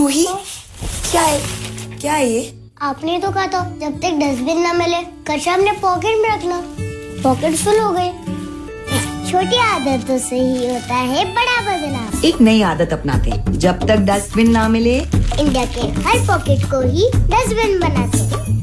रूही, क्या है ये? आपने तो कहा था जब तक डस्टबिन न मिले कचरा अपने पॉकेट में रखना। पॉकेट फुल हो गए। छोटी आदतों से ही होता है बड़ा बदलाव। एक नई आदत अपनाते, जब तक डस्टबिन ना मिले इंडिया के हर पॉकेट को ही डस्टबिन बनाते।